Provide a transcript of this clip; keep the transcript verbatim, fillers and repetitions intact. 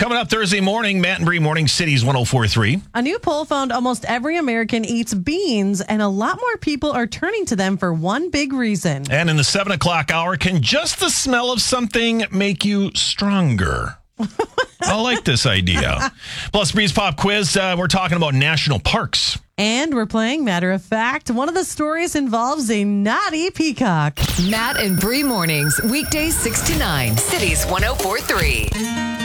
Coming up Thursday morning, Matt and Bree Morning Cities one oh four point three. A new poll found almost every American eats beans, and a lot more people are turning to them for one big reason. And in the seven o'clock hour, can just the smell of something make you stronger? I like this idea. Plus, Bree's Pop Quiz, uh, we're talking about national parks. And we're playing Matter of Fact. One of the stories involves a naughty peacock. Matt and Bree Mornings, weekdays six to nine, Cities one oh four point three.